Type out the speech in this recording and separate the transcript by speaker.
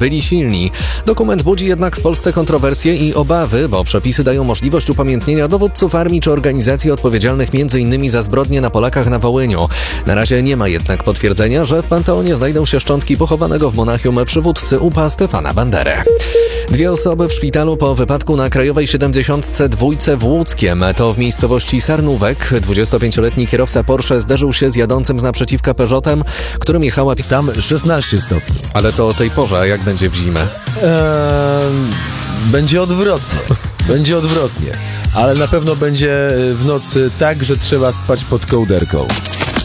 Speaker 1: byli silni. Dokument budzi jednak w Polsce kontrowersje i obawy, bo przepisy dają możliwość upamiętnienia dowódców armii czy organizacji odpowiedzialnych m.in. za zbrodnie na Polakach na Wołyniu. Na razie nie ma jednak potwierdzenia, że w Panteonie znajdą się szczątki pochowanego w Monachium przywódcy UPA Stefana Bandery. 2 osoby w szpitalu po wypadku na Krajowej 72 w Łódzkiem. To w miejscowości Sarnówek. 25-letni kierowca Porsche zderzył się z jadącym z naprzeciwka Peugeotem, którym jechała...
Speaker 2: Tam 16 stopni.
Speaker 1: Ale to o tej porze, a jak będzie w zimę?
Speaker 2: Będzie odwrotnie. Będzie odwrotnie. Ale na pewno będzie w nocy tak, że trzeba spać pod kołderką.